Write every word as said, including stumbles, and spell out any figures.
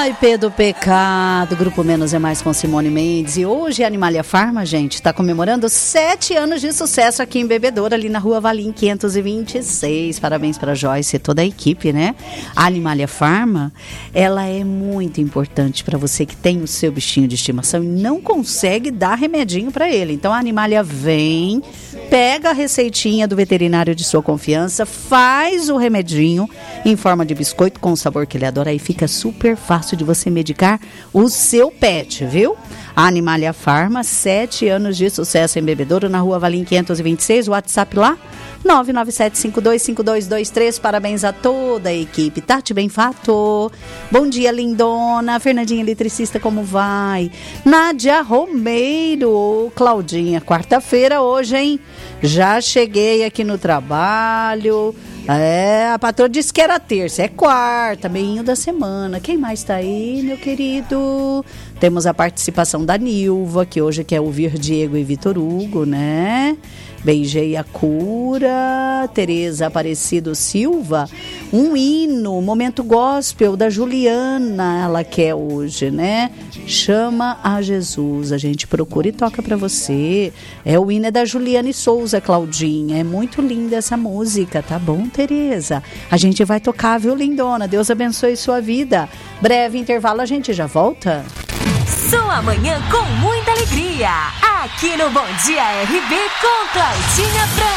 Ai, Pedro Pecado, Grupo Menos é Mais com Simone Mendes. E hoje a Animalia Farma, gente, está comemorando sete anos de sucesso aqui em Bebedouro, ali na Rua Valim quinhentos e vinte e seis. Parabéns para a Joyce e toda a equipe, né? A Animalia Farma, ela é muito importante para você que tem o seu bichinho de estimação e não consegue dar remedinho para ele. Então a Animalia vem, pega a receitinha do veterinário de sua confiança, faz o remedinho em forma de biscoito com o sabor que ele adora e fica super fácil de você medicar o seu pet, viu? A Animalia Farma, sete anos de sucesso em Bebedouro, na Rua Valim quinhentos e vinte e seis, o WhatsApp lá, nove nove sete cinco dois cinco dois dois três. Parabéns a toda a equipe. Tati Benfato, bom dia, lindona. Fernandinha Eletricista, como vai? Nádia Romeiro, Claudinha, quarta-feira hoje, hein? Já cheguei aqui no trabalho. É, a patroa disse que era terça, é quarta, meinho da semana. Quem mais tá aí, meu querido? Temos a participação da Nilva, que hoje quer ouvir Diego e Vitor Hugo, né? Beijei a Cura. Tereza Aparecido Silva, um hino, momento gospel da Juliana, ela quer hoje, né? Chama a Jesus, a gente procura e toca pra você. É o hino é da Juliane Souza, Claudinha, é muito linda essa música, tá bom, Tereza? A gente vai tocar, viu, lindona? Deus abençoe sua vida. Breve intervalo, a gente já volta. Sua manhã com muita alegria. Aqui no Bom Dia R B com Claudinha França.